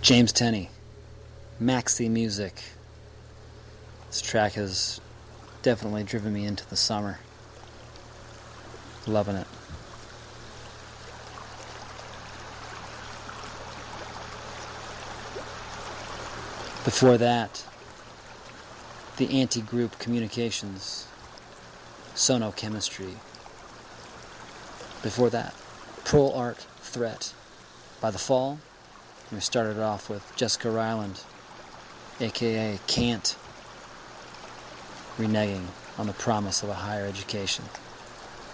James Tenney, Maxi Music. This track has definitely driven me into the summer. Loving it. Before that, the Anti-Group Communications, Sonochemistry. Before that, Prol Art Threat. By The Fall, we started off with Jessica Ryland, aka Can't, reneging on the promise of a higher education.